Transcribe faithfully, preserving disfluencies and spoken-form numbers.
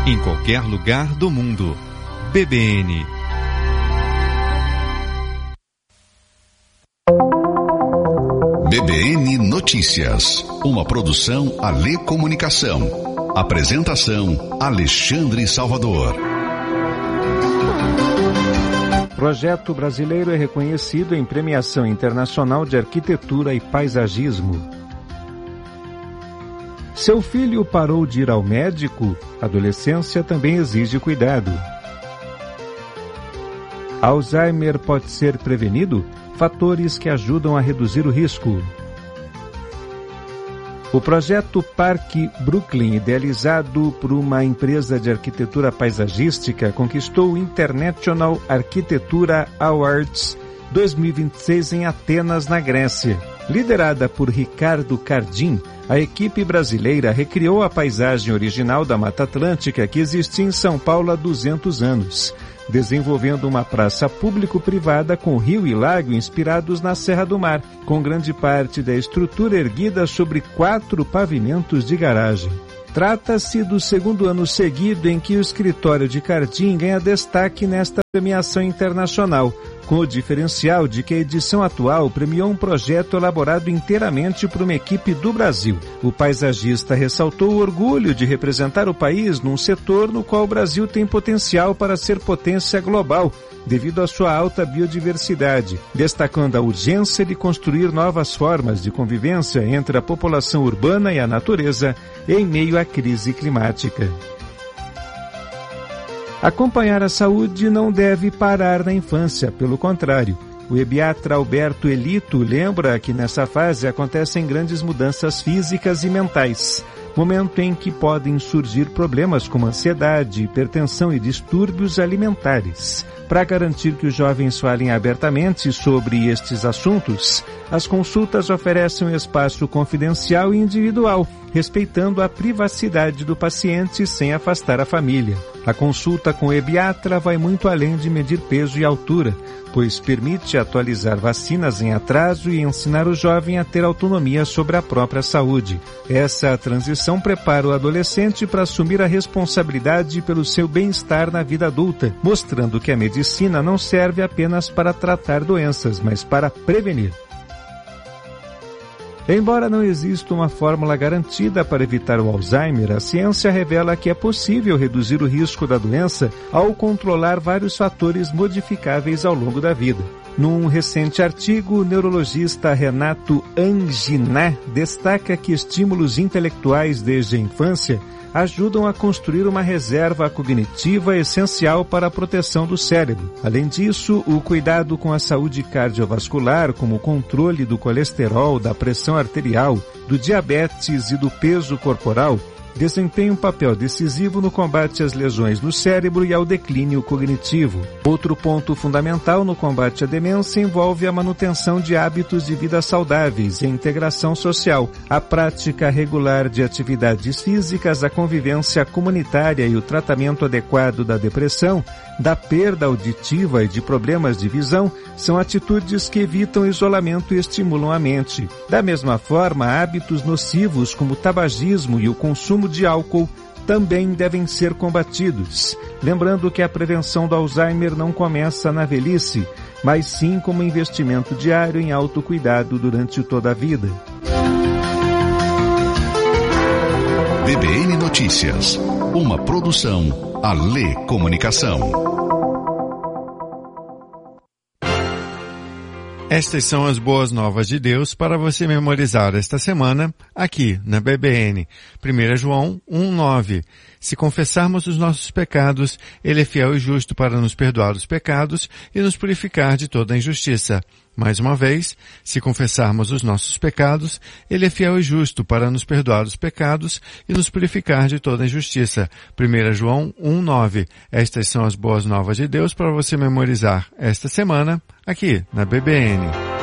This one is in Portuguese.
em qualquer lugar do mundo. B B N. B B N Notícias, uma produção Alê Comunicação. Apresentação Alexandre Salvador. Projeto brasileiro é reconhecido em premiação internacional de arquitetura e paisagismo. Seu filho parou de ir ao médico? A adolescência também exige cuidado. Alzheimer pode ser prevenido? Fatores que ajudam a reduzir o risco. O projeto Parque Brooklyn, idealizado por uma empresa de arquitetura paisagística, conquistou o International Architecture Awards dois mil e vinte e seis em Atenas, na Grécia. Liderada por Ricardo Cardim, a equipe brasileira recriou a paisagem original da Mata Atlântica que existia em São Paulo há duzentos anos, desenvolvendo uma praça público-privada com rio e lago inspirados na Serra do Mar, com grande parte da estrutura erguida sobre quatro pavimentos de garagem. Trata-se do segundo ano seguido em que o escritório de Cardim ganha destaque nesta premiação internacional, com o diferencial de que a edição atual premiou um projeto elaborado inteiramente por uma equipe do Brasil. O paisagista ressaltou o orgulho de representar o país num setor no qual o Brasil tem potencial para ser potência global, devido à sua alta biodiversidade, destacando a urgência de construir novas formas de convivência entre a população urbana e a natureza em meio à crise climática. Acompanhar a saúde não deve parar na infância, pelo contrário. O ebiatra Alberto Elito lembra que nessa fase acontecem grandes mudanças físicas e mentais, momento em que podem surgir problemas como ansiedade, hipertensão e distúrbios alimentares. Para garantir que os jovens falem abertamente sobre estes assuntos, as consultas oferecem um espaço confidencial e individual, respeitando a privacidade do paciente sem afastar a família. A consulta com o ebiatra vai muito além de medir peso e altura, pois permite atualizar vacinas em atraso e ensinar o jovem a ter autonomia sobre a própria saúde. Essa transição prepara o adolescente para assumir a responsabilidade pelo seu bem-estar na vida adulta, mostrando que a medicina não serve apenas para tratar doenças, mas para prevenir. Embora não exista uma fórmula garantida para evitar o Alzheimer, a ciência revela que é possível reduzir o risco da doença ao controlar vários fatores modificáveis ao longo da vida. Num recente artigo, o neurologista Renato Anginá destaca que estímulos intelectuais desde a infância ajudam a construir uma reserva cognitiva essencial para a proteção do cérebro. Além disso, o cuidado com a saúde cardiovascular, como o controle do colesterol, da pressão arterial, do diabetes e do peso corporal, desempenha um papel decisivo no combate às lesões no cérebro e ao declínio cognitivo. Outro ponto fundamental no combate à demência envolve a manutenção de hábitos de vida saudáveis e a integração social, a prática regular de atividades físicas, a convivência comunitária e o tratamento adequado da depressão, da perda auditiva e de problemas de visão são atitudes que evitam isolamento e estimulam a mente. Da mesma forma, hábitos nocivos como o tabagismo e o consumo de álcool também devem ser combatidos, lembrando que a prevenção do Alzheimer não começa na velhice, mas sim como investimento diário em autocuidado durante toda a vida. B B N Notícias, uma produção Alê Comunicação. Estas são as boas novas de Deus para você memorizar esta semana aqui na B B N. primeiro João um, nove. Se confessarmos os nossos pecados, Ele é fiel e justo para nos perdoar os pecados e nos purificar de toda a injustiça. Mais uma vez, se confessarmos os nossos pecados, Ele é fiel e justo para nos perdoar os pecados e nos purificar de toda a injustiça. primeiro João um, nove. Estas são as boas novas de Deus para você memorizar esta semana aqui na B B N.